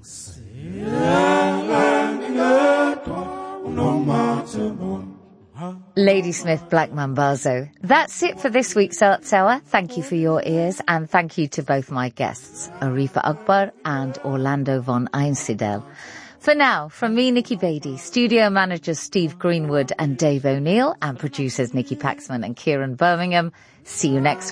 Ladysmith Black Mambazo. That's it for this week's Arts Hour. Thank you for your ears, and thank you to both my guests, Arifa Akbar and Orlando von Einsiedel. For now, from me, Nikki Beattie, studio managers Steve Greenwood and Dave O'Neill, and producers Nikki Paxman and Kieran Birmingham, see you next week.